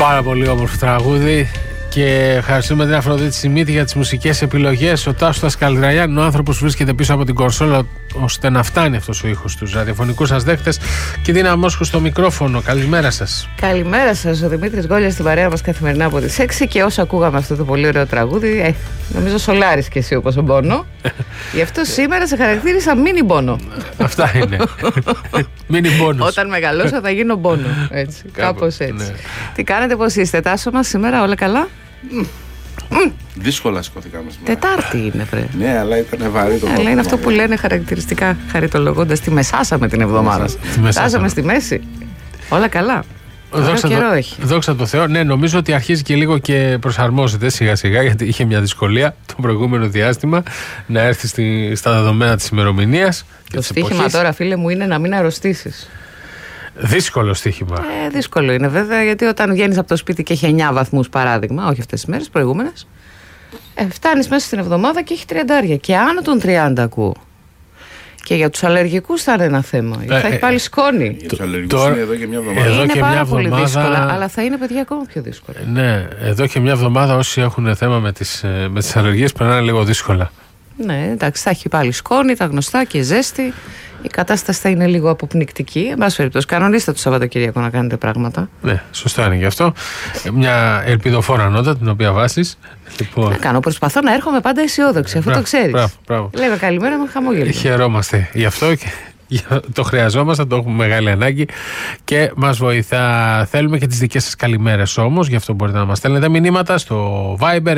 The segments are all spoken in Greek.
Πάρα πολύ όμορφο τραγούδι. Και ευχαριστούμε την Αφροδίτη Σιμίτη για τις μουσικές επιλογές. Ο Τάσος Καλδραγιάν, ο άνθρωπος που βρίσκεται πίσω από την κονσόλα ώστε να φτάνει αυτός ο ήχος στους ραδιοφωνικούς σας δέχτες. Και Δίνα Μόσχου στο μικρόφωνο. Καλημέρα σας. Καλημέρα σας. Ο Δημήτρης Γκόλιας στην παρέα μας καθημερινά από τις 6. Και όσο ακούγαμε αυτό το πολύ ωραίο τραγούδι, νομίζω σολάρεις και εσύ όπως ο Μπόνο. Γι' αυτό σήμερα σε χαρακτήρισα μίνι Μπόνο. Αυτά είναι. Μίνι Μπόνος. Όταν μεγαλώσω θα γίνω Μπόνο. Έτσι, κάπως έτσι. Ναι. Τι κάνετε, πώς είστε, Τάσο μας, σήμερα όλα καλά? Δύσκολα σηκωθήκαμε σήμερα. Τετάρτη είναι, βρε. Ναι, αλλά ήταν βαρύ το αλλά είναι αυτό που λένε χαρακτηριστικά, χαριτολογώντας, τη μεσάσαμε την εβδομάδα. Φτάσαμε στη μέση. Όλα καλά. Δόξα τω Θεώ. Ναι, νομίζω ότι αρχίζει και λίγο και προσαρμόζεται σιγά σιγά, γιατί είχε μια δυσκολία το προηγούμενο διάστημα να έρθει στα δεδομένα της ημερομηνίας. Το στοίχημα τώρα, φίλε μου, είναι να μην αρρωστήσεις. Δύσκολο στοίχημα. Δύσκολο είναι βέβαια, γιατί όταν βγαίνεις από το σπίτι και έχει 9 βαθμούς παράδειγμα, όχι αυτές τις μέρες, προηγούμενες, φτάνεις μέσα στην εβδομάδα και έχει 30. Και άνω των 30 ακούω. Και για τους αλλεργικούς θα είναι ένα θέμα. Θα έχει πάλι σκόνη. Για τους αλλεργικούς είναι εδώ και μια εβδομάδα. Είναι πάρα πολύ δύσκολα, αλλά θα είναι, παιδιά, ακόμα πιο δύσκολα. Ναι, εδώ και μια εβδομάδα όσοι έχουν θέμα με τις αλλεργίες περνάνε λίγο δύσκολα. Ναι, εντάξει, θα έχει πάλι σκόνη, τα γνωστά και ζέστη. Η κατάσταση θα είναι λίγο αποπνικτική. Εν πάση περιπτώσει, κανονίστε το Σαββατοκύριακο να κάνετε πράγματα. Ναι, σωστά είναι γι' αυτό. Μια ελπιδοφόρα νότα την οποία βάσεις. Λοιπόν. Να κάνω, προσπαθώ να έρχομαι πάντα αισιόδοξη, αφού το ξέρεις. Μπράβο. Λέγα καλημέρα με χαμόγελο. Χαιρόμαστε γι' αυτό και το χρειαζόμαστε, το έχουμε μεγάλη ανάγκη και μας βοηθά. Θέλουμε και τις δικές σας καλημέρες όμως, γι' αυτό μπορείτε να μας στέλνετε μηνύματα στο Viber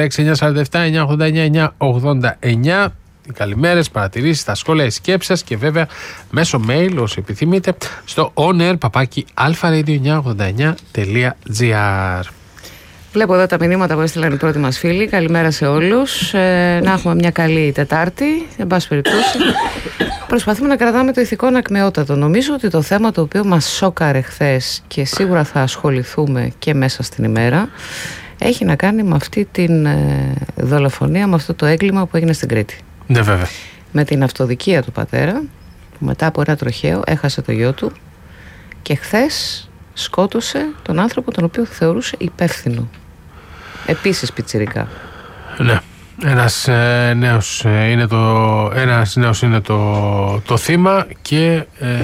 6947-989-989. Οι καλημέρες, παρατηρήσεις, τα σχόλια, οι σκέψεις σας και βέβαια μέσω mail όσοι επιθυμείτε στο onair@alpha-radio989.gr. Βλέπω εδώ τα μηνύματα που έστειλαν οι πρώτοι μας φίλοι. Καλημέρα σε όλους. Να έχουμε μια καλή Τετάρτη. Εν πάση περιπτώσει, προσπαθούμε να κρατάμε το ηθικό ανακμεότατο. Νομίζω ότι το θέμα το οποίο μας σόκαρε χθες και σίγουρα θα ασχοληθούμε και μέσα στην ημέρα, έχει να κάνει με αυτή την δολοφονία, με αυτό το έγκλημα που έγινε στην Κρήτη. Ναι, βέβαια. Με την αυτοδικία του πατέρα, που μετά από ένα τροχαίο έχασε το γιο του και χθες σκότωσε τον άνθρωπο τον οποίο θεωρούσε υπεύθυνο. Επίσης πιτσιρικά. Ναι. Ένας νέος είναι το θύμα και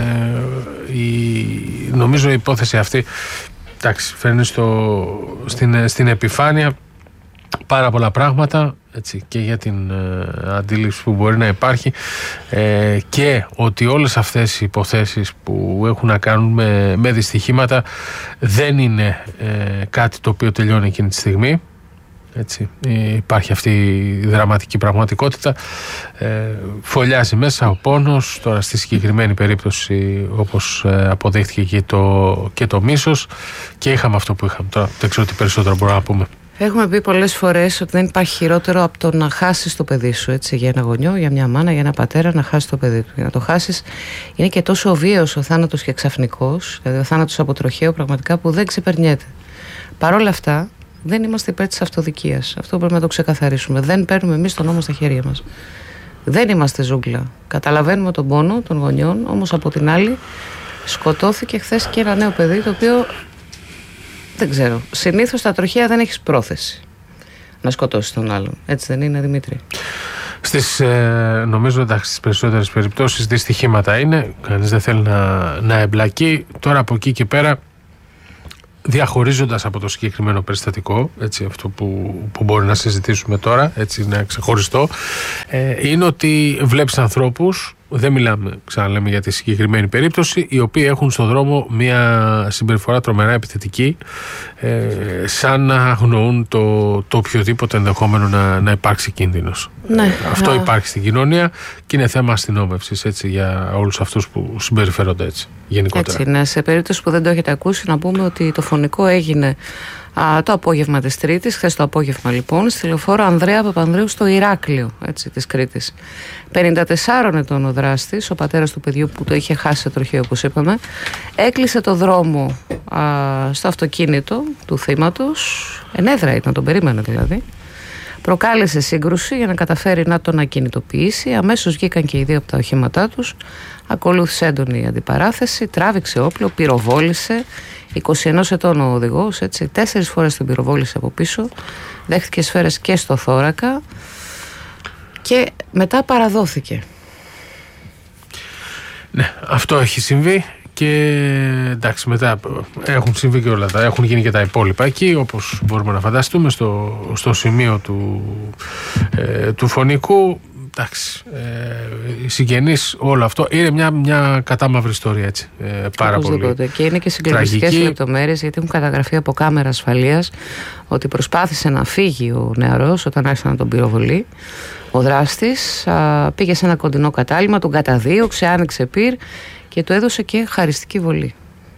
νομίζω η υπόθεση αυτή, εντάξει, φέρνει στην επιφάνεια πάρα πολλά πράγματα, έτσι, και για την αντίληψη που μπορεί να υπάρχει και ότι όλες αυτές οι υποθέσεις που έχουν να κάνουν με δυστυχήματα δεν είναι κάτι το οποίο τελειώνει εκείνη τη στιγμή. Έτσι, υπάρχει αυτή η δραματική πραγματικότητα, φωλιάζει μέσα ο πόνος. Τώρα στη συγκεκριμένη περίπτωση, όπως αποδείχθηκε και το μίσος, και είχαμε αυτό που είχαμε. Τώρα δεν ξέρω τι περισσότερο μπορούμε να πούμε. Έχουμε πει πολλές φορές ότι δεν υπάρχει χειρότερο από το να χάσεις το παιδί σου, έτσι, για ένα γονιό, για μια μάνα, για ένα πατέρα, να χάσει το παιδί του. Για να το χάσεις είναι και τόσο βίαιος ο θάνατος και ξαφνικός, δηλαδή ο θάνατος από τροχαίο πραγματικά, που δεν ξεπερνιέται. Παρ' όλα αυτά, δεν είμαστε υπέρ της αυτοδικίας. Αυτό πρέπει να το ξεκαθαρίσουμε. Δεν παίρνουμε εμείς τον νόμο στα χέρια μας. Δεν είμαστε ζούγκλα. Καταλαβαίνουμε τον πόνο των γονιών, όμως από την άλλη σκοτώθηκε χθες και ένα νέο παιδί, το οποίο δεν ξέρω. Συνήθως στα τροχαία δεν έχεις πρόθεση να σκοτώσεις τον άλλον. Έτσι δεν είναι, Δημήτρη? Νομίζω εντάξει, στις περισσότερες περιπτώσεις δυστυχήματα είναι. Κανείς δεν θέλει να εμπλακεί. Τώρα από εκεί και πέρα, διαχωρίζοντας από το συγκεκριμένο περιστατικό, έτσι, αυτό που μπορεί να συζητήσουμε τώρα, έτσι, είναι ξεχωριστό, είναι ότι βλέπεις ανθρώπους, δεν μιλάμε, ξαναλέμε, για τη συγκεκριμένη περίπτωση, οι οποίοι έχουν στον δρόμο μια συμπεριφορά τρομερά επιθετική, σαν να αγνοούν το οποιοδήποτε ενδεχόμενο να υπάρξει κίνδυνος. Ναι, αυτό υπάρχει στην κοινωνία και είναι θέμα αστυνόμευσης, έτσι, για όλους αυτούς που συμπεριφέρονται έτσι γενικότερα. Έτσι, ναι, σε περίπτωση που δεν το έχετε ακούσει, να πούμε ότι το φωνικό έγινε το απόγευμα της Τρίτης, χθες το απόγευμα λοιπόν, στη λεωφόρο Ανδρέα Παπανδρέου στο Ηράκλειο, έτσι, της Κρήτης. 54 ετών ο δράστης, ο πατέρας του παιδιού που το είχε χάσει σε τροχαίο, όπως είπαμε, έκλεισε το δρόμο στο αυτοκίνητο του θύματος, ενέδρα ήταν, τον περίμενε δηλαδή, Προκάλεσε σύγκρουση για να καταφέρει να τον ακινητοποιήσει. Αμέσως βγήκαν και οι δύο από τα οχήματά τους. Ακολούθησε έντονη αντιπαράθεση, τράβηξε όπλο, πυροβόλησε. 21 ετών ο οδηγός, 4 φορές τον πυροβόλησε από πίσω. Δέχτηκε σφαίρες και στο θώρακα και μετά παραδόθηκε. Ναι, αυτό έχει συμβεί. Και εντάξει, μετά έχουν συμβεί και όλα τα. Έχουν γίνει και τα υπόλοιπα εκεί, όπως μπορούμε να φανταστούμε, στο σημείο του φωνικού. Εντάξει, οι συγγενείς, όλο αυτό είναι μια κατάμαυρη ιστορία, έτσι. Πάρα πολύ. Και είναι και συγκλονιστικές λεπτομέρειες, γιατί έχουν καταγραφεί από κάμερα ασφαλείας ότι προσπάθησε να φύγει ο νεαρός όταν άρχισε να τον πυροβολεί. Ο δράστης πήγε σε ένα κοντινό κατάλημα, τον καταδίωξε, άνοιξε πυρ και του έδωσε και χαριστική βολή.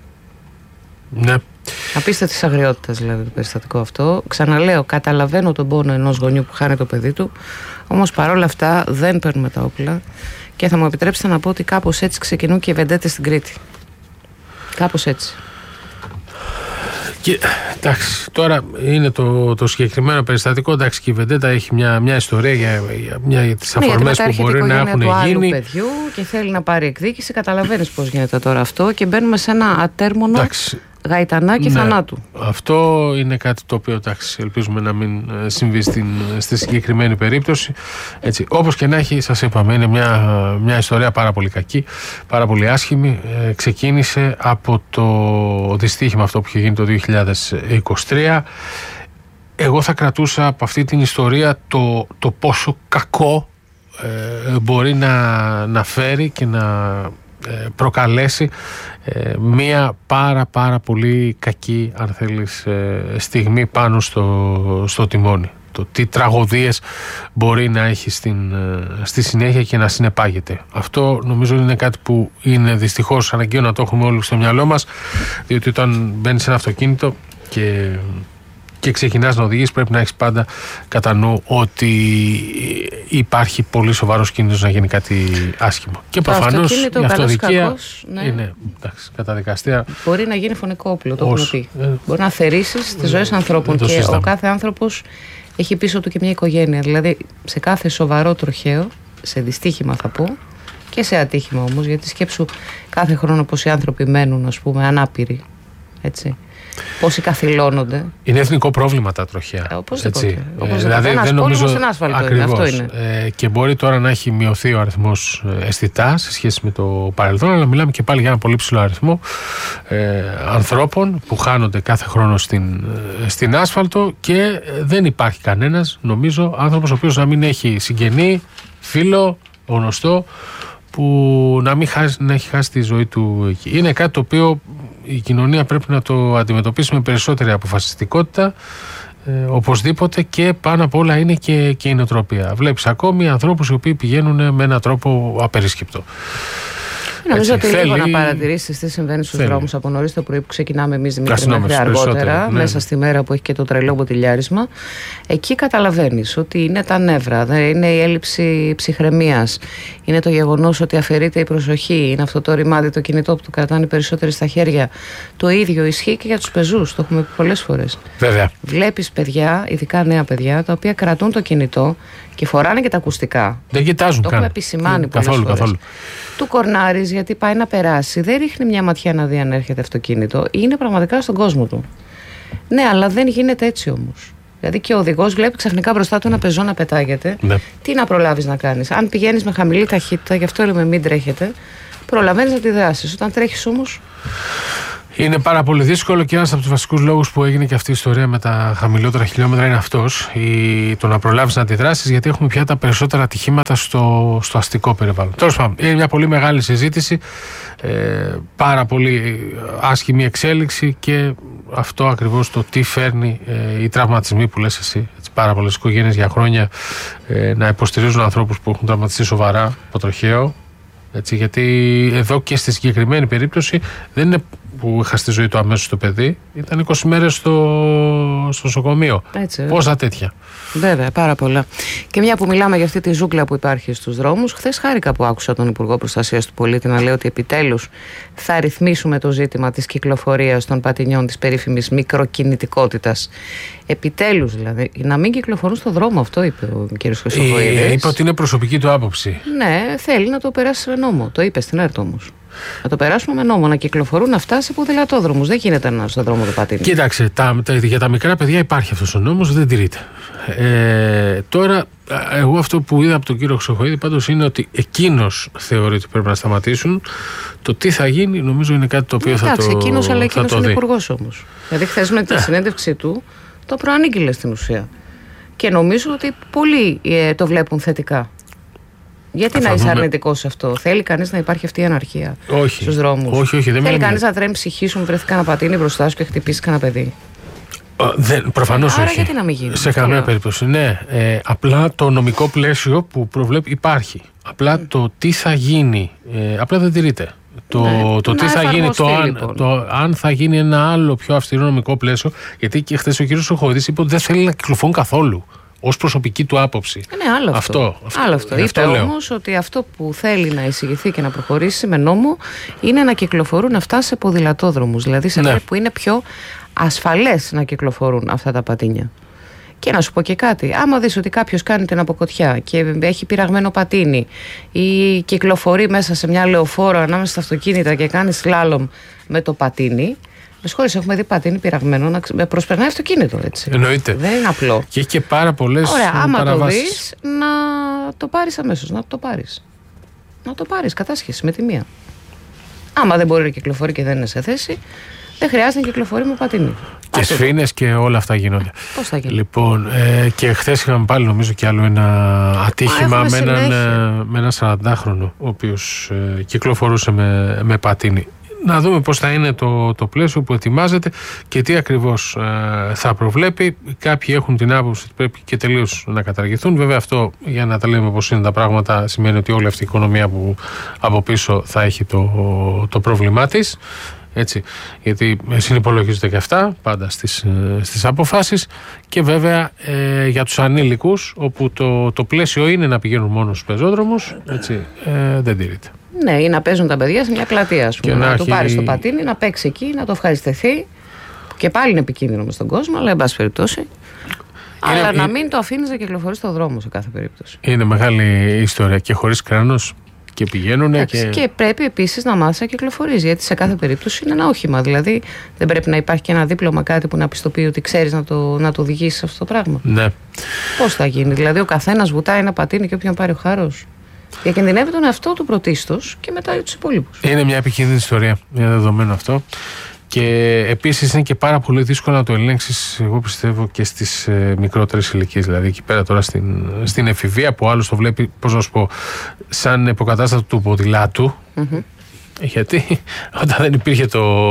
Ναι. Απίστευτης αγριότητας δηλαδή το περιστατικό αυτό. Ξαναλέω, καταλαβαίνω τον πόνο ενός γονιού που χάνει το παιδί του, όμως παρόλα αυτά δεν παίρνουμε τα όπλα και θα μου επιτρέψετε να πω ότι κάπως έτσι ξεκινούν και οι βεντέτες στην Κρήτη. Κάπως έτσι. Και, εντάξει, τώρα είναι το συγκεκριμένο περιστατικό. Εντάξει, και η Βεντέτα έχει μια ιστορία για τις αφορμές που μπορεί να έχουν γίνει. Άλλου παιδιού και θέλει να πάρει εκδίκηση. Καταλαβαίνεις πώς γίνεται τώρα αυτό και μπαίνουμε σε ένα ατέρμονο γαϊτανάκι θανάτου. Αυτό είναι κάτι το οποίο ελπίζουμε να μην συμβεί στη συγκεκριμένη περίπτωση. Έτσι, όπως και να έχει, σας είπαμε, είναι μια ιστορία πάρα πολύ κακή, πάρα πολύ άσχημη. Ξεκίνησε από το δυστύχημα αυτό που είχε γίνει το 2023. Εγώ θα κρατούσα από αυτή την ιστορία το πόσο κακό μπορεί να φέρει και να προκαλέσει μία πάρα πολύ κακή, αν θέλεις, στιγμή πάνω στο τιμόνι. Το τι τραγωδίες μπορεί να έχει στη συνέχεια και να συνεπάγεται. Αυτό νομίζω είναι κάτι που είναι δυστυχώς αναγκαίο να το έχουμε όλοι στο μυαλό μας, διότι όταν μπαίνεις σε ένα αυτοκίνητο και ξεκινάς να οδηγείς, πρέπει να έχεις πάντα κατά νου ότι υπάρχει πολύ σοβαρός κίνδυνος να γίνει κάτι άσχημο. Και προφανώς η αυτοδικία είναι καταδικαστέα. Μπορεί να γίνει φωνικό όπλο, το έχουμε πει. Μπορεί να θερήσεις τις ζωές ανθρώπων και ο κάθε άνθρωπος έχει πίσω του και μια οικογένεια. Δηλαδή σε κάθε σοβαρό τροχαίο, σε δυστύχημα θα πω, και σε ατύχημα όμως, γιατί σκέψου κάθε χρόνο πως οι άνθρωποι μένουν, ας πούμε, ανάπηροι. Έτσι. Πόσοι καθυλώνονται. Είναι εθνικό πρόβλημα τα τροχαία. Οπωσδήποτε. Δηλαδή δεν νομίζω. Στην άσφαλτο ακριβώς, αυτό είναι. Και μπορεί τώρα να έχει μειωθεί ο αριθμός αισθητά σε σχέση με το παρελθόν, αλλά μιλάμε και πάλι για ένα πολύ ψηλό αριθμό ανθρώπων που χάνονται κάθε χρόνο στην άσφαλτο και δεν υπάρχει κανένας, νομίζω, άνθρωπος ο οποίος να μην έχει συγγενή, φίλο, γνωστό, που να έχει χάσει τη ζωή του εκεί. Είναι κάτι το οποίο η κοινωνία πρέπει να το αντιμετωπίσει με περισσότερη αποφασιστικότητα, οπωσδήποτε, και πάνω απ' όλα είναι και η νοοτροπία. Βλέπεις ακόμη ανθρώπους οι οποίοι πηγαίνουν με έναν τρόπο απερίσκεπτο. Νομίζω ότι λίγο να παρατηρήσεις τι συμβαίνει στους δρόμους από νωρίς το πρωί που ξεκινάμε εμείς, Δημήτρη, μέχρι αργότερα, μέσα στη μέρα που έχει και το τρελό μποτιλιάρισμα. Εκεί καταλαβαίνεις ότι είναι τα νεύρα, είναι η έλλειψη ψυχραιμίας, είναι το γεγονός ότι αφαιρείται η προσοχή, είναι αυτό το ρημάδι, το κινητό που του κρατάνε περισσότεροι στα χέρια. Το ίδιο ισχύει και για τους πεζούς, το έχουμε πει πολλές φορές. Βέβαια. Βλέπεις παιδιά, ειδικά νέα παιδιά, τα οποία κρατούν το κινητό και φοράνε και τα ακουστικά. Δεν κοιτάζουν καν. Το έχουμε επισημάνει πολλές φορές. Καθόλου. Του κορνάρεις γιατί πάει να περάσει, δεν ρίχνει μια ματιά να δει αν έρχεται αυτοκίνητο, είναι πραγματικά στον κόσμο του. Ναι, αλλά δεν γίνεται έτσι όμως. Δηλαδή και ο οδηγός βλέπει ξαφνικά μπροστά του ένα πεζό να πετάγεται. Ναι. Τι να προλάβεις να κάνεις? Αν πηγαίνεις με χαμηλή ταχύτητα, γι' αυτό λέμε μην τρέχετε, προλαβαίνεις να τη δράσεις. Όταν τρέχεις όμως, είναι πάρα πολύ δύσκολο και ένας από τους βασικούς λόγους που έγινε και αυτή η ιστορία με τα χαμηλότερα χιλιόμετρα είναι αυτός. Το να προλάβεις να αντιδράσεις, γιατί έχουμε πια τα περισσότερα ατυχήματα στο αστικό περιβάλλον. Τέλος πάντων, είναι μια πολύ μεγάλη συζήτηση, πάρα πολύ άσχημη εξέλιξη και αυτό ακριβώς το τι φέρνει οι τραυματισμοί που λες εσύ. Έτσι, πάρα πολλές οικογένειες για χρόνια να υποστηρίζουν ανθρώπους που έχουν τραυματιστεί σοβαρά από τροχαίο. Έτσι, γιατί εδώ και στη συγκεκριμένη περίπτωση δεν είναι που είχα στη ζωή του αμέσως το παιδί, ήταν 20 μέρες στο νοσοκομείο. Πόσα τέτοια. Βέβαια, πάρα πολλά. Και μια που μιλάμε για αυτή τη ζούγκλα που υπάρχει στους δρόμους, χθες χάρηκα που άκουσα τον Υπουργό Προστασίας του Πολίτη να λέει ότι επιτέλους θα ρυθμίσουμε το ζήτημα της κυκλοφορίας των πατινιών, της περίφημης μικροκινητικότητας. Επιτέλους δηλαδή, να μην κυκλοφορούν στον δρόμο, αυτό είπε ο κ. Χρυσοχοΐδης. Είπε ότι είναι προσωπική του άποψη. Ναι, θέλει να το περάσει με νόμο. Το είπε στην ΕΡΤ όμως. Να το περάσουμε με νόμο, να κυκλοφορούν αυτά σε ποδηλατόδρομους. Δεν γίνεται να στον δρόμο το πατίνι. Κοίταξε, για τα μικρά παιδιά υπάρχει αυτός ο νόμος, δεν τηρείται. Τώρα, εγώ αυτό που είδα από τον κύριο Χρυσοχοΐδη πάντως είναι ότι εκείνος θεωρεί ότι πρέπει να σταματήσουν. Το τι θα γίνει, νομίζω είναι κάτι το οποίο θα το δει. Εκείνος, αλλά εκείνος είναι υπουργός όμως. Δηλαδή, χθες με τη συνέντευξή του το προανήγγειλε στην ουσία. Και νομίζω ότι πολλοί το βλέπουν θετικά. Γιατί να είσαι αρνητικός σε αυτό? Θέλει κανείς να υπάρχει αυτή η αναρχία στους δρόμους? Όχι, θέλει κανείς να τρέμει ψυχή σου, βρεθεί κανένα πατίνι μπροστά σου και χτυπήσει κανένα παιδί? Προφανώς όχι. Γιατί να μην γίνει? Σε καμία περίπτωση. Ναι. Απλά το νομικό πλαίσιο που προβλέπει υπάρχει. Απλά το τι θα γίνει, απλά δεν τηρείται. Το τι θα γίνει, αν θα γίνει ένα άλλο πιο αυστηρό νομικό πλαίσιο, γιατί και χθες ο κ. Χρυσοχοΐδης είπε ότι δεν θέλει να κυκλοφορούν καθόλου. Ως προσωπική του άποψη. Ναι, άλλο αυτό. Είπε όμως ότι αυτό που θέλει να εισηγηθεί και να προχωρήσει με νόμο είναι να κυκλοφορούν αυτά σε ποδηλατόδρομους. Δηλαδή σε μέρη που είναι πιο ασφαλές να κυκλοφορούν αυτά τα πατίνια. Και να σου πω και κάτι. Άμα δεις ότι κάποιος κάνει την αποκοτιά και έχει πειραγμένο πατίνι ή κυκλοφορεί μέσα σε μια λεωφόρο ανάμεσα στα αυτοκίνητα και κάνει σλάλομ με το πατίνι. Με συγχωρείς, έχουμε δει πατίνι πειραγμένο να προσπερνάει αυτοκίνητο, έτσι. Εννοείται. Δεν είναι απλό. Και έχει και πάρα πολλές παραβάσεις. Άμα το δεις, να το πάρεις αμέσως. Να το πάρεις. Να το πάρεις κατάσχεση με τη μία. Άμα δεν μπορεί να κυκλοφορεί και δεν είναι σε θέση, δεν χρειάζεται να κυκλοφορεί με πατίνι. Και σφήνες και όλα αυτά γίνονται. Πώς θα γίνει? Λοιπόν, και χθες είχαμε πάλι νομίζω και άλλο ένα ατύχημα με έναν 40χρονο, ο οποίος κυκλοφορούσε με πατίνι. Να δούμε πώς θα είναι το πλαίσιο που ετοιμάζεται και τι ακριβώς θα προβλέπει. Κάποιοι έχουν την άποψη ότι πρέπει και τελείως να καταργηθούν. Βέβαια αυτό, για να τα λέμε πώς είναι τα πράγματα, σημαίνει ότι όλη αυτή η οικονομία που από πίσω θα έχει το πρόβλημά της. Έτσι, γιατί συνυπολογίζονται και αυτά πάντα στις αποφάσεις. Και βέβαια για τους ανήλικους, όπου το πλαίσιο είναι να πηγαίνουν μόνο στους πεζόδρομους, έτσι, δεν τηρείται. Ναι, ή να παίζουν τα παιδιά σε μια πλατεία, ας πούμε. Να του πάρει το πατίνι, να παίξει εκεί, να το ευχαριστηθεί. Και πάλι είναι επικίνδυνο μες στον κόσμο, αλλά εν πάση περιπτώσει. Αλλά να μην το αφήνεις να κυκλοφορεί στον δρόμο σε κάθε περίπτωση. Είναι μεγάλη ιστορία και χωρίς κράνος και πηγαίνουν. Και πρέπει επίσης να μάθεις να κυκλοφορείς, γιατί σε κάθε περίπτωση είναι ένα όχημα. Δηλαδή δεν πρέπει να υπάρχει και ένα δίπλωμα, κάτι που να πιστοποιεί ότι ξέρεις να το οδηγήσεις αυτό το πράγμα. Ναι. Πώς θα γίνει? Δηλαδή ο καθένας βουτάει ένα πατίνι και όποιον πάρει ο χάρος. Διακινδυνεύει τον εαυτό του πρωτίστως και μετά τους υπόλοιπους. Είναι μια επικίνδυνη ιστορία, είναι δεδομένο αυτό. Και επίσης είναι και πάρα πολύ δύσκολο να το ελέγξεις, εγώ πιστεύω, και στις μικρότερες ηλικίες. Δηλαδή εκεί πέρα τώρα στην εφηβεία, που άλλος το βλέπει, πώς να σου πω, σαν υποκατάστατο του ποδηλάτου. Mm-hmm. Γιατί όταν δεν υπήρχε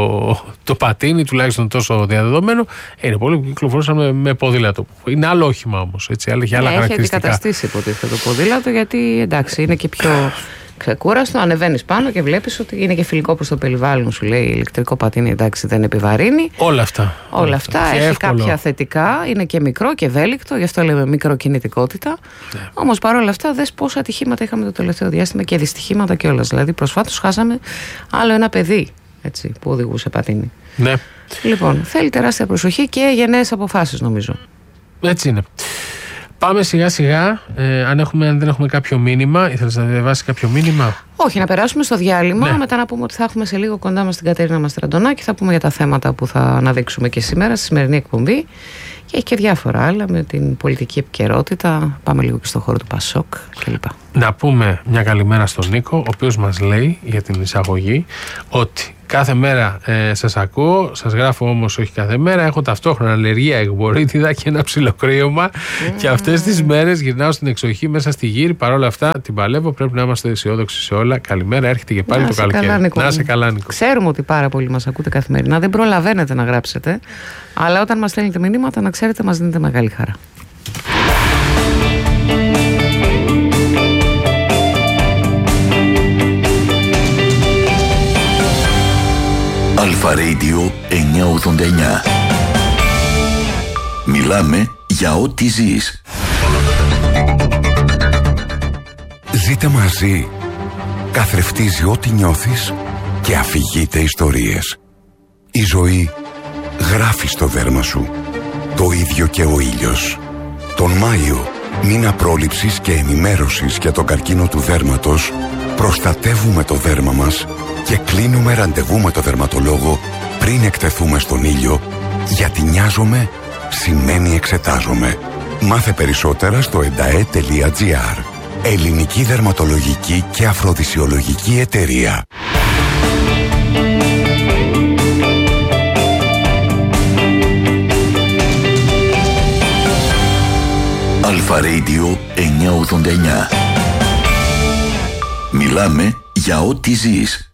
το πατίνι, τουλάχιστον τόσο διαδεδομένο, είναι πολλοί που κυκλοφορούσαν με ποδήλατο. Είναι άλλο όχημα όμως, έτσι, έχει άλλα χαρακτηριστικά. Έχει αντικαταστήσει υποτίθεται το ποδήλατο, γιατί εντάξει, είναι και πιο ξεκούραστο. Ανεβαίνεις πάνω και βλέπεις ότι είναι και φιλικό προς το περιβάλλον. Σου λέει ηλεκτρικό πατίνι, εντάξει, δεν επιβαρύνει. Όλα αυτά. Έχει εύκολο. Κάποια θετικά. Είναι και μικρό και ευέλικτο, γι' αυτό λέμε μικροκινητικότητα. Ναι. Όμως παρόλα αυτά, δες πόσα ατυχήματα είχαμε το τελευταίο διάστημα και δυστυχήματα κιόλας. Δηλαδή, προσφάτως χάσαμε άλλο ένα παιδί, έτσι, που οδηγούσε πατίνι. Ναι. Λοιπόν, θέλει τεράστια προσοχή και γενναίες αποφάσεις, νομίζω. Έτσι είναι. Πάμε σιγά σιγά, αν δεν έχουμε κάποιο μήνυμα. Ήθελες να διαβάσεις κάποιο μήνυμα? Όχι, να περάσουμε στο διάλειμμα, ναι. Μετά να πούμε ότι θα έχουμε σε λίγο κοντά μας την Κατερίνα Μαστραντονάκη. Θα πούμε για τα θέματα που θα αναδείξουμε και σήμερα στη σημερινή εκπομπή. Και έχει και διάφορα άλλα με την πολιτική επικαιρότητα. Πάμε λίγο και στον χώρο του Πασόκ κλπ. Να πούμε μια καλημέρα στον Νίκο, ο οποίος μας λέει για την εισαγωγή ότι κάθε μέρα σας ακούω, σας γράφω όμως όχι κάθε μέρα. Έχω ταυτόχρονα αλλεργία, εκβορίτιδα και ένα ψιλοκρύωμα. Και αυτές τις μέρες γυρνάω στην εξοχή μέσα στη γύρι. Παρ' όλα αυτά την παλεύω. Πρέπει να είμαστε αισιόδοξοι σε όλα. Καλημέρα, έρχεται και πάλι το καλοκαίρι. Να είσαι καλά, Νίκο. Ξέρουμε ότι πάρα πολλοί μας ακούτε καθημερινά. Δεν προλαβαίνετε να γράψετε. Αλλά όταν μας στέλνετε μηνύματα, να ξέρετε, μας δίνετε μεγάλη χαρά. Αλφα Radio 989. Μιλάμε για ό,τι ζεις. Ζείτε μαζί. Καθρεφτίζει ό,τι νιώθεις και αφηγείται ιστορίες. Η ζωή γράφει στο δέρμα σου. Το ίδιο και ο ήλιος. Τον Μάιο, μήνα πρόληψης και ενημέρωσης για τον καρκίνο του δέρματος, προστατεύουμε το δέρμα μας και κλείνουμε ραντεβού με το δερματολόγο πριν εκτεθούμε στον ήλιο, γιατί νοιάζομαι σημαίνει εξετάζομαι. Μάθε περισσότερα στο edae.gr. Ελληνική Δερματολογική και Αφροδισιολογική Εταιρεία. Αλφα Radio 989. Μιλάμε για ό,τι ζεις.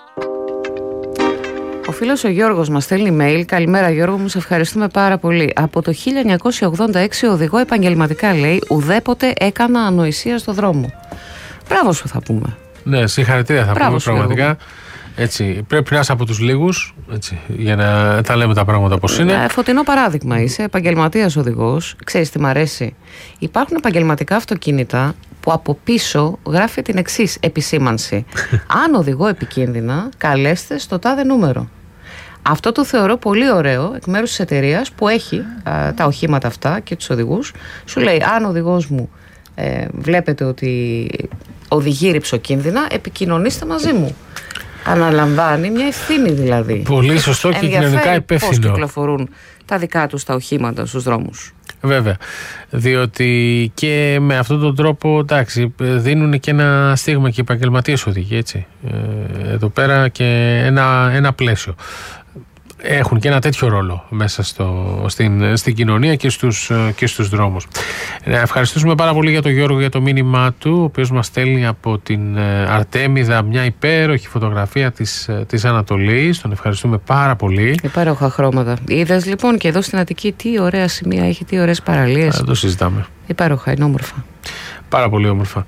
Ο φίλος ο Γιώργος μας στέλνει mail. Καλημέρα Γιώργο μου, σε ευχαριστούμε πάρα πολύ. Από το 1986 οδηγώ επαγγελματικά, λέει, ουδέποτε έκανα ανοησία στο δρόμο. Μπράβο σου θα πούμε. Ναι, συγχαρητήρια θα Μπράβο πούμε σου, πραγματικά. Έτσι, πρέπει να είσαι από τους λίγους, έτσι, για να τα λέμε τα πράγματα όπως είναι. Φωτεινό παράδειγμα, είσαι επαγγελματίας οδηγός. Ξέρεις τι μ' αρέσει? Υπάρχουν επαγγελματικά αυτοκίνητα που από πίσω γράφει την εξής επισήμανση. Αν οδηγώ επικίνδυνα, καλέστε στο τάδε νούμερο. Αυτό το θεωρώ πολύ ωραίο εκ μέρους της εταιρείας που έχει τα οχήματα αυτά και τους οδηγούς. Σου λέει, αν ο οδηγός μου βλέπετε ότι οδηγεί ρυψοκίνδυνα, επικοινωνήστε μαζί μου. Αναλαμβάνει μια ευθύνη δηλαδή. Πολύ σωστό και κοινωνικά υπεύθυνο. Πώς κυκλοφορούν τα δικά τους τα οχήματα στους δρόμους. Βέβαια, διότι και με αυτόν τον τρόπο, εντάξει, δίνουν και ένα στίγμα και οι επαγγελματίες οδηγοί, έτσι, εδώ πέρα και ένα πλαίσιο. Έχουν και ένα τέτοιο ρόλο μέσα στην κοινωνία και στους δρόμους. Ευχαριστούμε πάρα πολύ για τον Γιώργο για το μήνυμά του, ο οποίος μας στέλνει από την Αρτέμιδα μια υπέροχη φωτογραφία της Ανατολής. Τον ευχαριστούμε πάρα πολύ. Υπέροχα χρώματα. Είδες λοιπόν και εδώ στην Αττική τι ωραία σημεία έχει, τι ωραίες παραλίες. Δεν το συζητάμε. Υπέροχα, είναι όμορφα. Πάρα πολύ όμορφα.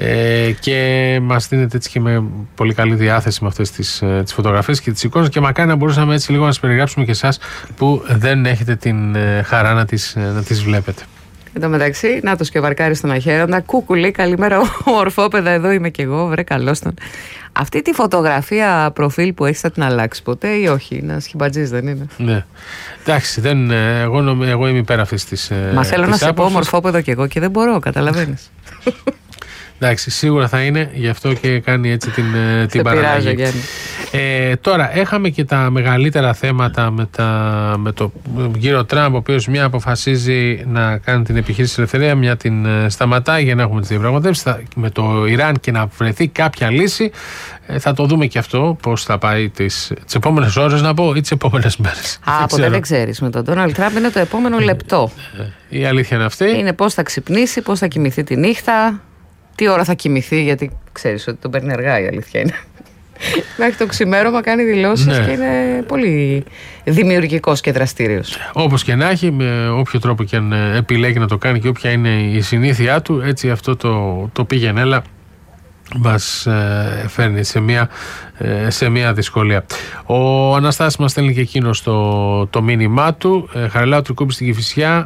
Και μας δίνεται έτσι και με πολύ καλή διάθεση με αυτές τις φωτογραφίες και τις εικόνες και μακάρι να μπορούσαμε έτσι λίγο να σας περιγράψουμε και εσάς που δεν έχετε την χαρά να τις βλέπετε. Εν τω μεταξύ, να το σκευαρκάρι στον Αχαίροντα. Κούκουλη, καλημέρα, ορφόπεδα, εδώ είμαι κι εγώ. Βρε, καλώς τον. Αυτή τη φωτογραφία προφίλ που έχεις θα την αλλάξει ποτέ ή όχι? Να σχιμπατζής δεν είναι? Ναι. Εντάξει, εγώ είμαι υπέρ αυτής της. Μα θέλω να σε πω μορφόπεδο κι εγώ και δεν μπορώ, καταλαβαίνεις. Εντάξει, σίγουρα θα είναι, γι' αυτό και κάνει έτσι την παραλλαγή. Τώρα, είχαμε και τα μεγαλύτερα θέματα με το γύρο Τραμπ, ο οποίος μια αποφασίζει να κάνει την επιχείρηση ελευθερία, μια την σταματάει για να έχουμε τις διαπραγματεύσεις με το Ιράν και να βρεθεί κάποια λύση. Θα το δούμε και αυτό, πώς θα πάει τις επόμενες ώρες, να πω, ή τις επόμενες μέρες. Ποτέ δεν ξέρεις. Με τον Ντόναλντ Τραμπ είναι το επόμενο λεπτό. Η αλήθεια είναι αυτή. Είναι πώς θα ξυπνήσει, πώς θα κοιμηθεί τη νύχτα. Τι ώρα θα κοιμηθεί, γιατί ξέρεις ότι τον παίρνει αργά, η αλήθεια είναι. Μέχρι το ξημέρωμα κάνει δηλώσεις, ναι, και είναι πολύ δημιουργικός και δραστήριος. Όπως και να έχει, με όποιο τρόπο και αν επιλέγει να το κάνει και όποια είναι η συνήθειά του, έτσι αυτό το πήγαινε έλα μας φέρνει σε μια δυσκολία. Ο Αναστάσης μας στέλνει και εκείνο το μήνυμά του. Χαριλάου Τρικούπη στην Κηφισιά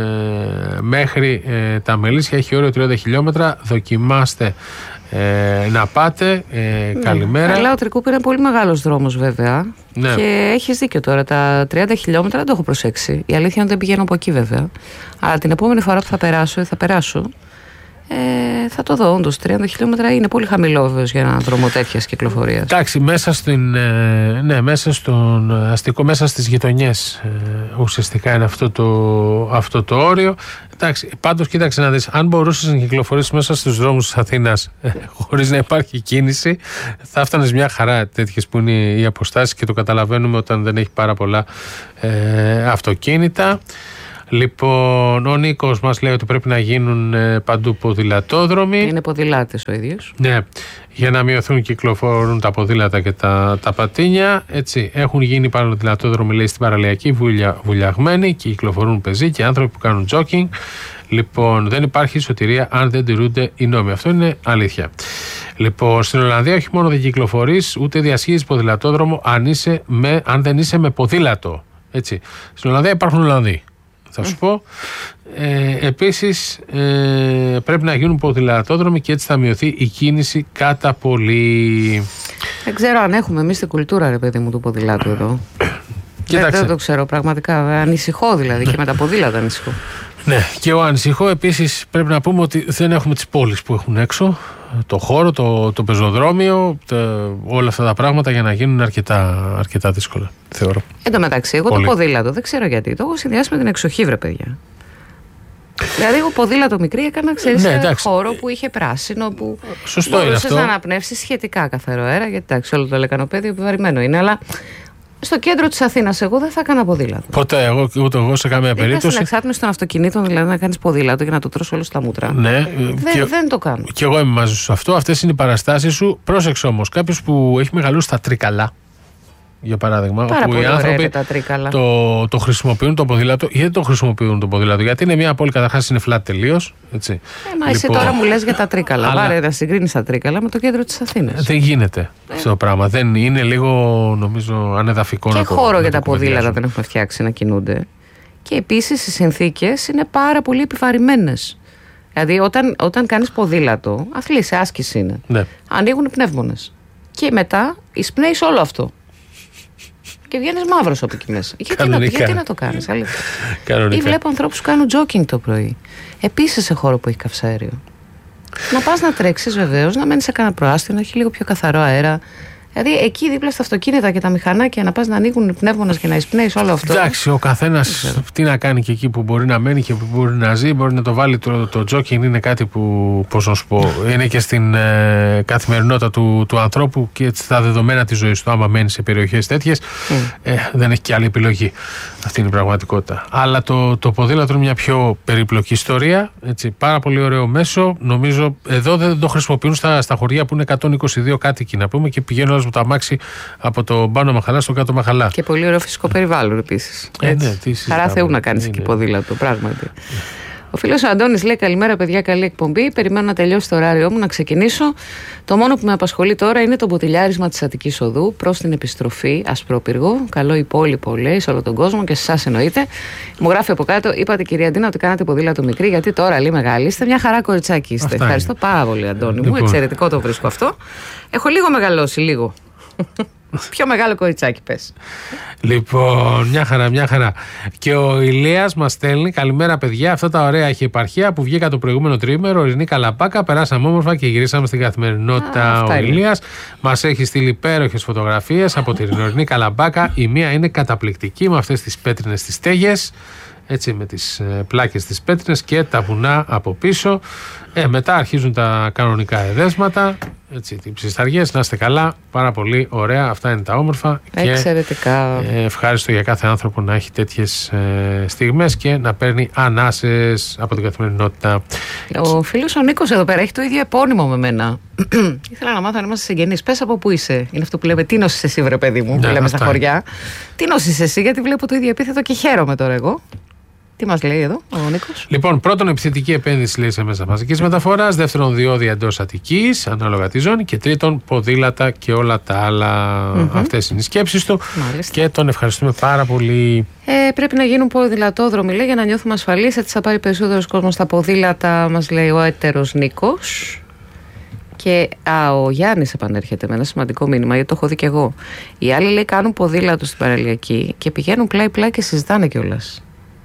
μέχρι τα Μελίσια έχει όριο 30 χιλιόμετρα. Δοκιμάστε να πάτε. Καλημέρα. Χαριλάου Τρικούπη είναι πολύ μεγάλος δρόμος βέβαια, ναι, και έχεις δίκιο τώρα. Τα 30 χιλιόμετρα δεν το έχω προσέξει. Η αλήθεια είναι ότι δεν πηγαίνω από εκεί βέβαια. Αλλά την επόμενη φορά που θα περάσω θα το δω, όντως 30 χιλιόμετρα είναι πολύ χαμηλό βέβαιος για έναν δρόμο τέτοιας κυκλοφορίας. Εντάξει, μέσα στον αστικό, μέσα στις γειτονιές ουσιαστικά είναι αυτό το όριο. Εντάξει, πάντως κοίταξε να δεις, αν μπορούσες να κυκλοφορήσεις μέσα στους δρόμους της Αθήνας χωρίς να υπάρχει κίνηση, θα έφτανες μια χαρά, τέτοιες που είναι οι αποστάσεις, και το καταλαβαίνουμε όταν δεν έχει πάρα πολλά αυτοκίνητα. Λοιπόν, ο Νίκος μας λέει ότι πρέπει να γίνουν παντού ποδηλατόδρομοι. Είναι ποδηλάτες ο ίδιος. Ναι, για να μειωθούν, κυκλοφορούν τα ποδήλατα και τα πατίνια. Έτσι, έχουν γίνει ποδηλατόδρομοι, λέει, στην παραλιακή βουλιαγμένοι και κυκλοφορούν πεζοί και άνθρωποι που κάνουν τζόκινγκ. Λοιπόν, δεν υπάρχει σωτηρία αν δεν τηρούνται οι νόμοι. Αυτό είναι αλήθεια. Λοιπόν, στην Ολλανδία όχι μόνο δεν κυκλοφορείς, ούτε διασχίζεις ποδηλατόδρομο αν δεν είσαι με ποδήλατο. Έτσι. Στην Ολλανδία υπάρχουν Ολλανδοί. Θα σου πω. Επίσης πρέπει να γίνουν ποδηλατόδρομοι και έτσι θα μειωθεί η κίνηση κατά πολύ. Δεν ξέρω αν έχουμε εμείς την κουλτούρα, ρε παιδί μου, του ποδηλάτου εδώ. Δεν το ξέρω πραγματικά. Ανησυχώ δηλαδή και με τα ποδήλατα ανησυχώ. Ναι, και εγώ ανησυχώ. Επίσης πρέπει να πούμε ότι δεν έχουμε τις πόλεις που έχουν έξω, το χώρο, το πεζοδρόμιο, όλα αυτά τα πράγματα για να γίνουν αρκετά δύσκολα, θεωρώ. Εν τω μεταξύ, εγώ το ποδήλατο δεν ξέρω γιατί. Το έχω συνδυάσει με την εξοχή, βρε παιδιά. Δηλαδή, εγώ ποδήλατο μικρή έκανα, ξέρεις, χώρο που είχε πράσινο, που μπορούσες να αναπνεύσεις σχετικά καθαρό αέρα. Γιατί εντάξει, όλο το λεκανοπέδιο επιβαρημένο είναι, αλλά στο κέντρο της Αθήνας εγώ δεν θα έκανα ποδήλατο. Ποτέ, ούτε εγώ σε καμία περίπτωση. Στην εξάτμιση των αυτοκινήτων, δηλαδή να κάνεις ποδήλατο και να το τρως όλο στα μούτρα. Ναι, δεν το κάνω. Και εγώ είμαι μαζί σου σε αυτό. Αυτές είναι οι παραστάσεις σου. Πρόσεξε όμως, κάποιος που έχει μεγαλώσει στα Τρίκαλα, για παράδειγμα, όπου οι άνθρωποι το χρησιμοποιούν το ποδήλατο. Γιατί το χρησιμοποιούν το ποδήλατο? Γιατί είναι μια πόλη, καταρχάς είναι flat τελείως. Μα εσύ τώρα μου λες για τα Τρίκαλα. Πάρε να συγκρίνεις τα Τρίκαλα με το κέντρο της Αθήνας. Δεν γίνεται αυτό το πράγμα. Δεν είναι λίγο, νομίζω, ανεδαφικό και χώρο για τα ποδήλατα δεν έχουμε φτιάξει να κινούνται. Και επίσης οι συνθήκες είναι πάρα πολύ επιβαρημένες. Δηλαδή όταν κάνεις ποδήλατο, αθλείσαι, άσκηση είναι. Ναι. Ανοίγουν οι πνεύμονες. Και μετά εισπνέεις όλο αυτό. Και βγαίνεις μαύρος από εκεί μέσα. Γιατί να το κάνεις, αλήθεια. Ή βλέπω ανθρώπους που κάνουν τζόκινγκ το πρωί. Επίσης σε χώρο που έχει καυσαέριο. Να πας να τρέξεις βεβαίως, να μένεις σε κανένα προάστιο, να έχει λίγο πιο καθαρό αέρα. Δηλαδή εκεί δίπλα στα αυτοκίνητα και τα μηχανάκια να πας να ανοίγουν πνεύμονες και να εισπνέεις όλο αυτό. Εντάξει, ο καθένας τι να κάνει και εκεί που μπορεί να μένει και που μπορεί να ζει, μπορεί να το βάλει. Το τζόκινγκ είναι κάτι που, πώς να σου πω, είναι και στην καθημερινότητα του ανθρώπου και στα δεδομένα της ζωής του. Άμα μένει σε περιοχές τέτοιες, δεν έχει και άλλη επιλογή. Αυτή είναι η πραγματικότητα. Αλλά το ποδήλατο είναι μια πιο περίπλοκη ιστορία. Έτσι, πάρα πολύ ωραίο μέσο. Νομίζω εδώ δεν το χρησιμοποιούν στα χωριά που είναι 122 κάτοικοι, να πούμε, και πηγαίνουν με το αμάξι από το πάνω Μαχαλά στο κάτω Μαχαλά. Και πολύ ωραίο φυσικό περιβάλλον επίσης. Χαρά Θεού να κάνεις εκεί ποδήλατο, πράγματι. Ο φίλος ο Αντώνης λέει: καλημέρα, παιδιά, καλή εκπομπή. Περιμένω να τελειώσει το ωράριό μου, να ξεκινήσω. Το μόνο που με απασχολεί τώρα είναι το ποτηλιάρισμα της Αττικής Οδού προς την επιστροφή. Ασπρόπυργο. Καλό υπόλοιπο, λέει, σε όλο τον κόσμο και σε εσάς εννοείται. Μου γράφει από κάτω: είπατε, κυρία Αντίνα, ότι κάνατε ποδήλατο μικρή, γιατί τώρα λέει μεγάλη. Είστε μια χαρά κοριτσάκι. Είστε. Ευχαριστώ πάρα πολύ, Αντώνη μου. Εξαιρετικό το βρίσκω αυτό. Έχω λίγο μεγαλώσει, λίγο. Πιο μεγάλο κοριτσάκι, πες. Λοιπόν, μια χαρά. Και ο Ηλίας μας στέλνει: καλημέρα, παιδιά. Αυτά τα ωραία έχει επαρχία που βγήκα το προηγούμενο τρίμερο. Ορεινή Καλαμπάκα. Περάσαμε όμορφα και γυρίσαμε στην καθημερινότητα. Ο Ηλίας μας έχει στείλει υπέροχες φωτογραφίες από την Ορεινή Καλαμπάκα. Η μία είναι καταπληκτική με αυτές τις πέτρινες τις στέγες. Έτσι, με τις πλάκες της πέτρινες και τα βουνά από πίσω. Μετά αρχίζουν τα κανονικά εδέσματα. Έτσι, οι ψισταριές, να είστε καλά. Πάρα πολύ ωραία. Αυτά είναι τα όμορφα. Εξαιρετικά. Και ευχάριστο για κάθε άνθρωπο να έχει τέτοιες στιγμές και να παίρνει ανάσες από την καθημερινότητα. Ο φίλος ο Νίκος εδώ πέρα έχει το ίδιο επώνυμο με μένα. Ήθελα να μάθω αν είμαστε συγγενείς. Πες από πού είσαι. Είναι αυτό που λέμε: τι νόσης εσύ, βρε παιδί μου, που λέμε στα χωριά. Τι νόσης εσύ, γιατί βλέπω το ίδιο επίθετο και χαίρομαι τώρα εγώ. Τι μας λέει εδώ ο Νίκος? Λοιπόν, πρώτον, επιθετική επένδυση, λέει, σε μέσα μαζικής μεταφοράς. Δεύτερον, διόδια εντός Αττικής, ανάλογα τη ζώνη. Και τρίτον, ποδήλατα και όλα τα άλλα. Αυτές είναι οι σκέψεις του. Μάλιστα. Και τον ευχαριστούμε πάρα πολύ. Πρέπει να γίνουν ποδηλατόδρομοι, λέει, για να νιώθουμε ασφαλείς. Έτσι θα πάρει περισσότερος κόσμος στα ποδήλατα, μας λέει ο έτερος Νίκος. Και ο Γιάννης επανέρχεται με ένα σημαντικό μήνυμα, γιατί το έχω δει κι εγώ. Οι άλλοι, λέει, κάνουν ποδήλατο στην παραλιακή και πηγαίνουν πλάι-πλάι και συζητάνε κιόλας.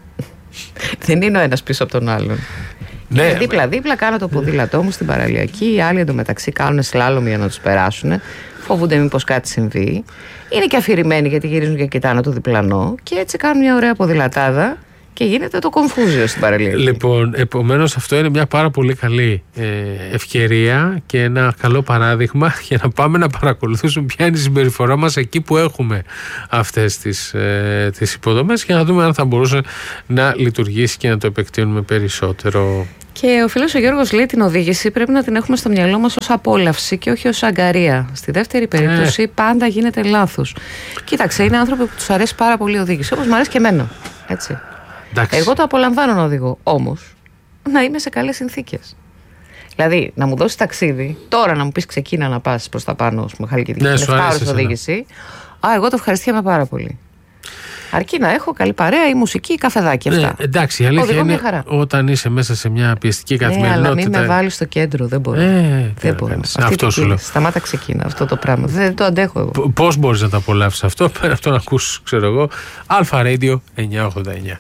Δεν είναι ο ένας πίσω από τον άλλον. Ναι, δίπλα-δίπλα κάνω το ποδήλατό μου στην παραλιακή. Οι άλλοι εντωμεταξύ κάνουν σλάλομ για να τους περάσουν. Φοβούνται μήπως κάτι συμβεί. Είναι και αφηρημένοι γιατί γυρίζουν και κοιτάνε το διπλανό. Και έτσι κάνουν μια ωραία ποδηλατάδα. Και γίνεται το κομφούζιο στην παραλία. Λοιπόν, επομένως αυτό είναι μια πάρα πολύ καλή ευκαιρία και ένα καλό παράδειγμα για να πάμε να παρακολουθήσουμε ποια είναι η συμπεριφορά μας εκεί που έχουμε αυτές τις υποδομές και να δούμε αν θα μπορούσε να λειτουργήσει και να το επεκτείνουμε περισσότερο. Και ο φίλος ο Γιώργος λέει: την οδήγηση πρέπει να την έχουμε στο μυαλό μας ως απόλαυση και όχι ως αγκαρία. Στη δεύτερη περίπτωση πάντα γίνεται λάθος. Κοίταξε, είναι άνθρωποι που τους αρέσει πάρα πολύ η οδήγηση, όπως μου αρέσει και εμένα. Έτσι. Εγώ το απολαμβάνω να οδηγώ, όμως να είμαι σε καλές συνθήκες. Δηλαδή, να μου δώσει ταξίδι, τώρα να μου πει ξεκίνα να πα προ τα πάνω, με χαλκιδική, ναι, 7 ώρες οδήγηση. Εγώ το ευχαριστιέμαι πάρα πολύ. Αρκεί να έχω καλή παρέα, η μουσική, η καφεδάκι. Αυτά. Εντάξει, η αλήθεια είναι όταν είσαι μέσα σε μια πιεστική καθημερινότητα. Αλλά μην με βάλει στο κέντρο, δεν μπορώ. Δεν μπορώ. Αυτό σου λέω. Σταμάτα ξεκίνα αυτό το πράγμα. Δεν το αντέχω εγώ. Πώς μπορείς να το απολαύσεις αυτό, πέρα από το να ακούς, ξέρω εγώ, Αλφα Radio 989.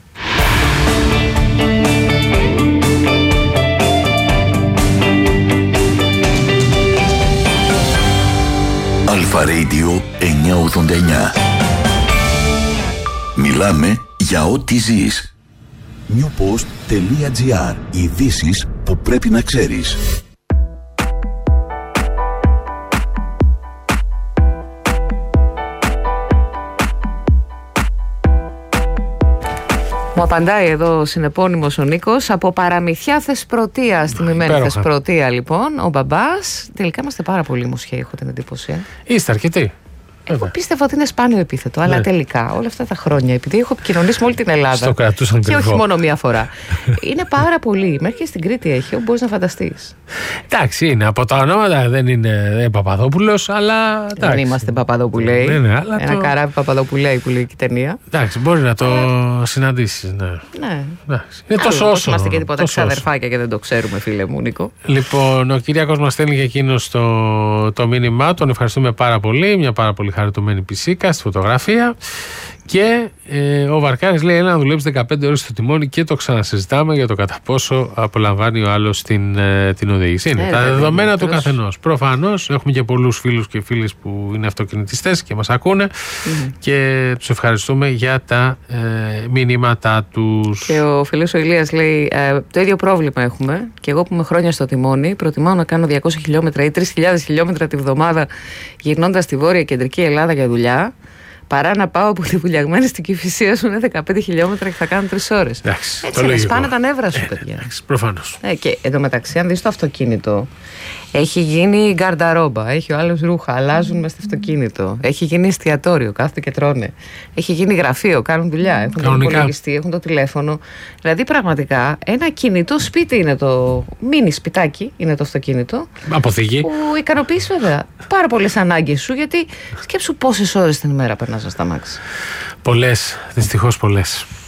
Αλφα Radio 989. Μιλάμε για ό,τι ζεις. Newpost.gr. Ειδήσεις που πρέπει να ξέρεις. Μου απαντάει εδώ ο συνεπώνυμος ο Νίκος από Παραμυθιά Θεσπρωτεία. Στη μημένη Θεσπρωτεία, λοιπόν, ο μπαμπάς. Τελικά είμαστε πάρα πολύ μουσχαίοι, έχω την εντύπωση. Είστε αρκετοί. Εγώ πίστευα ότι είναι σπάνιο επίθετο, αλλά τελικά όλα αυτά τα χρόνια, επειδή έχω επικοινωνήσει με όλη την Ελλάδα. Στο κρατούσαν και όχι μόνο μία φορά. Είναι πάρα πολύ. Μέχρι και στην Κρήτη έχει, όπου μπορεί να φανταστεί. Εντάξει, είναι. Από τα ονόματα δεν είναι Παπαδόπουλος, αλλά. Δεν είμαστε Παπαδοπουλέοι. Αλλά ένα καράβι Παπαδοπουλέοι που λέει και η ταινία. Εντάξει, μπορεί να το συναντήσει. Ναι. Είναι τόσο όσο. Είμαστε και τίποτα ξαδερφάκια και δεν το ξέρουμε, φίλε μου, Νίκο. Λοιπόν, ο Κυριάκος μας στέλνει και εκείνος το μήνυμά. Τον ευχαριστούμε πάρα πολύ. Μια πάρα πολύ χαριτωμένη πισίκα στη φωτογραφία. Και ο Βαρκάρης λέει: έλα να δουλέψει 15 ώρες στο τιμόνι και το ξανασυζητάμε για το κατά πόσο απολαμβάνει ο άλλος την οδήγηση. Είναι τα δεδομένα του καθενός. Προφανώς έχουμε και πολλούς φίλους και φίλες που είναι αυτοκινητιστές και μας ακούνε και τους ευχαριστούμε για τα μηνύματά τους. Και ο φίλος ο Ηλίας λέει: το ίδιο πρόβλημα έχουμε. Και εγώ που είμαι χρόνια στο τιμόνι, προτιμάω να κάνω 200 χιλιόμετρα ή 3.000 χιλιόμετρα τη βδομάδα γυρνώντας στη Βόρεια Κεντρική Ελλάδα για δουλειά, παρά να πάω από τη Βουλιαγμένη στην Κηφισία σου είναι 15 χιλιόμετρα και θα κάνω 3 ώρες. Έτσι να σπάνε τα νεύρα σου, παιδιά. Προφανώς. Και εντωμεταξύ, αν δεις το αυτοκίνητο, έχει γίνει γκαρνταρόμπα, έχει ο άλλος ρούχα, αλλάζουν μες στο αυτοκίνητο. Έχει γίνει εστιατόριο, κάθονται και τρώνε. Έχει γίνει γραφείο, κάνουν δουλειά. Έχουν τον υπολογιστή, έχουν το τηλέφωνο. Δηλαδή, πραγματικά, ένα κινητό σπίτι είναι το. Μίνι σπιτάκι είναι το αυτοκίνητο. Αποθήκη. Που ικανοποιείς βέβαια πάρα πολλές ανάγκες σου, γιατί σκέψου πόσες ώρες την ημέρα περνάς στα μάξι. Πολλές, δυστυχώς πολλές.